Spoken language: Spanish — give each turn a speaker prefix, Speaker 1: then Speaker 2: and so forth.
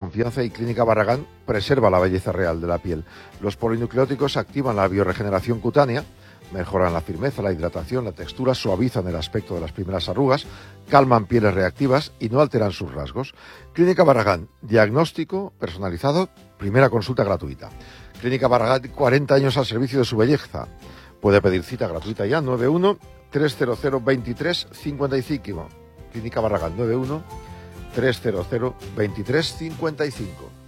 Speaker 1: confianza y Clínica Barragán preserva la belleza real de la piel. Los polinucleóticos activan la bioregeneración cutánea, mejoran la firmeza, la hidratación, la textura, suavizan el aspecto de las primeras arrugas, calman pieles reactivas y no alteran sus rasgos. Clínica Barragán, diagnóstico personalizado, primera consulta gratuita. Clínica Barragán, 40 años al servicio de su belleza. Puede pedir cita gratuita ya, 91 300 23 55. Clínica Barragán, 91 300 23 55.